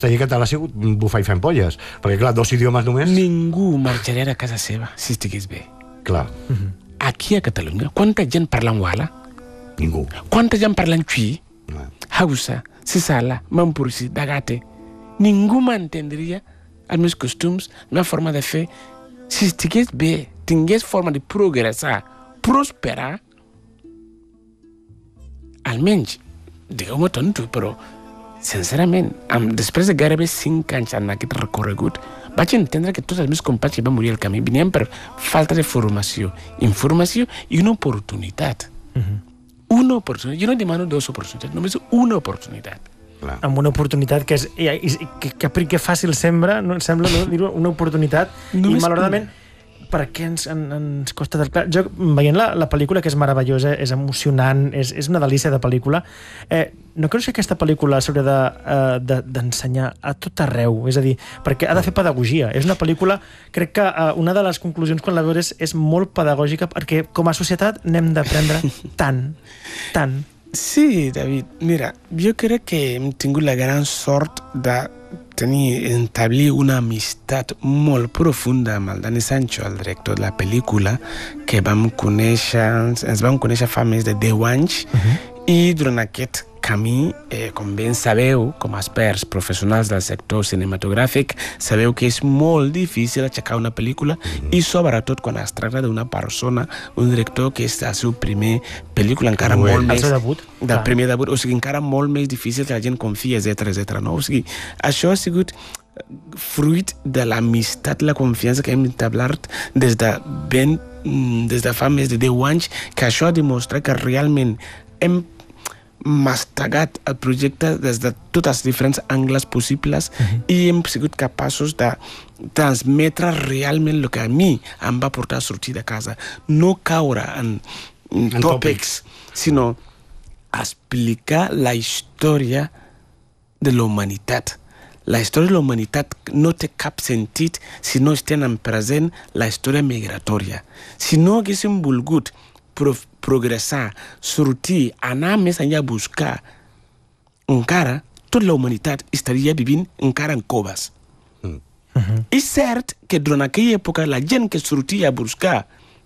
Castellà i català ha sigut bufar i fent polles, perquè clar, 2 idiomes només... Ningú marxaria de casa seva si estigués bé. Clar. Aquí a Catalunya, quanta gent parla en wala? Ningú. Quanta gent parla en txui? Hausa, Sisala, Mampursi, Dagate. Ningú m'entendria els meus costums, la meva forma de fer. Si estigués bé, tingués forma de progressar, prosperar, almenys, digueu-me tonto, però sincerament, després de gairebé 5 anys en aquest recorregut, vaig entendre que tots els meus companys que van morir al camí venien per falta de formació, informació i una oportunitat. Una oportunitat. Jo no demano 2 oportunitats, només una oportunitat. Amb una oportunitat que és que fàcil sembla dir-ho, una oportunitat, i malauradament per què ens costa de... Clar, jo, veient la pel·lícula, que és meravellosa, és emocionant, és una delícia de pel·lícula, no creus que aquesta pel·lícula s'hauria d'ensenyar a tot arreu? És a dir, perquè ha de fer pedagogia. És una pel·lícula, crec que una de les conclusions quan la veus és molt pedagògica, perquè com a societat n'hem d'aprendre tant. Sí, David. Mira, jo crec que hem tingut la gran sort de establir una amistat molt profunda amb el Dani Sancho, el director de la pel·lícula, que ens vam conèixer fa més de 10 anys, i durant aquest camí, com ben sabeu, com a experts professionals del sector cinematogràfic, sabeu que és molt difícil aixecar una pel·lícula i sobretot quan es tracta d'una persona, un director que és el seu primer pel·lícula, encara molt més... El seu debut. Del primer debut, o sigui, encara molt més difícil que la gent confia, etc. No? O sigui, això ha sigut fruit de l'amistat, la confiança que hem establert des de fa més de 10 anys, que això ha demostrat que realment hem mastegat el projecte des de tots els diferents angles possibles i hem sigut capaços de transmetre realment el que a mi em va portar a sortir de casa. No caure en tòpics, sinó explicar la història de la humanitat. La història de la humanitat no té cap sentit si no es tenen present la història migratòria. Si no haguéssim volgut progressar, sortir, anar més enllà a buscar, encara tota la humanitat estaria vivint encara en coves. És cert que durant aquella època la gent que sortia a buscar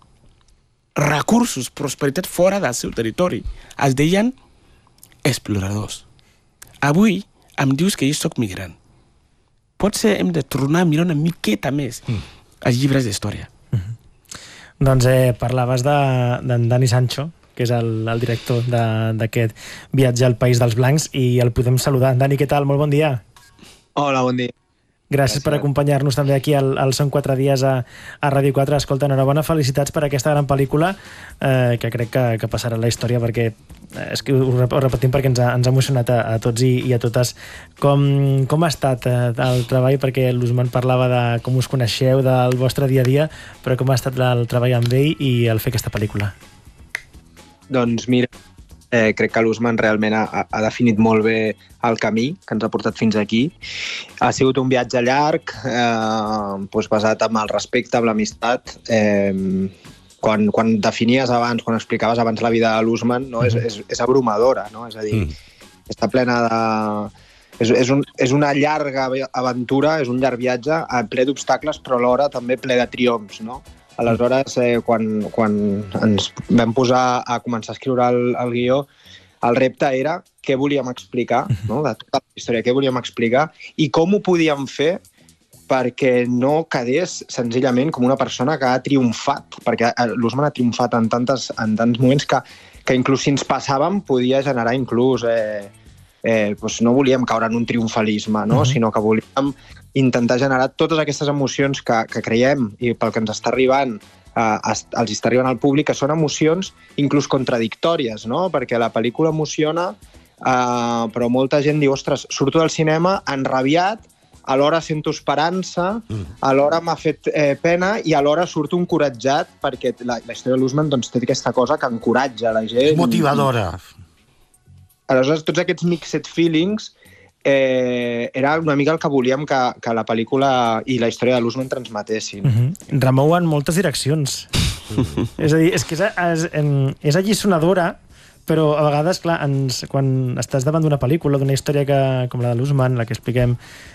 recursos, prosperitat fora del seu territori, es deien exploradors. Avui em dius que jo soc migrant. Potser hem de tornar a mirar una miqueta més als llibres d'història. Doncs parlaves d'en Dani Sancho, que és el director d'aquest viatge al País dels Blancs, i el podem saludar. Dani, què tal? Molt bon dia. Hola, bon dia. Gràcies per acompanyar-nos també aquí al Són 4 dies a Ràdio 4. Escolta, enhorabona, felicitats per aquesta gran pel·lícula, que crec que passarà a la història, perquè és que ho repetim perquè ens ha emocionat a tots i a totes. Com ha estat el treball? Perquè l'Usman parlava de com us coneixeu, del vostre dia a dia, però com ha estat el treball amb ell i el fer aquesta pel·lícula? Doncs mira, crec que l'Usman realment ha definit molt bé el camí que ens ha portat fins aquí. Ha sigut un viatge llarg, basat en el respecte, en l'amistat. Quan definies abans, quan explicaves abans la vida de l'Usman, no? És abrumadora, no? És a dir, està plena de... És una llarga aventura, és un llarg viatge, ple d'obstacles, però alhora també ple de triomfs, no? Aleshores, quan ens vam posar a començar a escriure el guió, el repte era què volíem explicar, no? De tota la història, què volíem explicar i com ho podíem fer perquè no quedés senzillament com una persona que ha triomfat, perquè l'Usman ha triomfat en tants moments que inclús si ens passàvem podia generar inclús... no volíem caure en un triomfalisme, no? Sinó que volíem intentar generar totes aquestes emocions que creiem i pel que ens està arribant, els està arribant al públic, que són emocions inclús contradictòries, no? Perquè la pel·lícula emociona, però molta gent diu, ostres, surto del cinema enrabiat, alhora sento esperança, alhora m'ha fet pena i alhora surto encoratjat, perquè la història de l'Usman té aquesta cosa que encoratja la gent. És motivadora. Aleshores, tots aquests mixed feelings era una mica el que volíem que la pel·lícula i la història de l'Usman transmetessin. Remouen moltes direccions. És a dir, és que és alliçonadora, però a vegades, clar, quan estàs davant d'una pel·lícula, d'una història com la de l'Usman, la que expliquem